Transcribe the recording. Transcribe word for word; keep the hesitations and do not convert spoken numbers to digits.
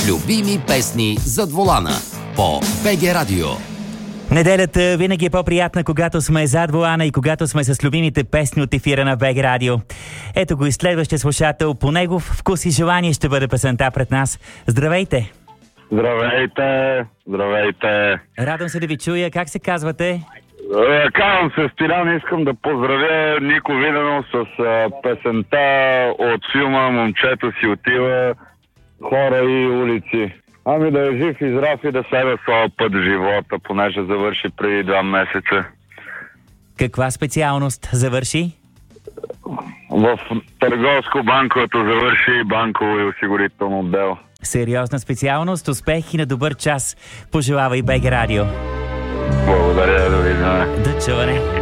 Любими песни зад волана по БГ Радио. Неделята винаги е по-приятна, когато сме зад волана и когато сме с любимите песни от ефира на БГ Радио. Ето го и следващия слушател. По негов вкус и желание ще бъде песента пред нас. Здравейте! Здравейте! Здравейте! Радвам се да ви чуя. Как се казвате? Казвам се Стилян, искам да поздравя Нико Виденов с а, песента от филма "Момчето си отива", хора и улици. Ами да е жив и здрав и да следва своя път в живота, понеже завърши преди два месеца. Каква специалност завърши? В търговско-банковото завърши банково и осигурително отдел. Сериозна специалност, успех и на добър час. Пожелава и БГ Радио. Благодаря, да видим. До чуване.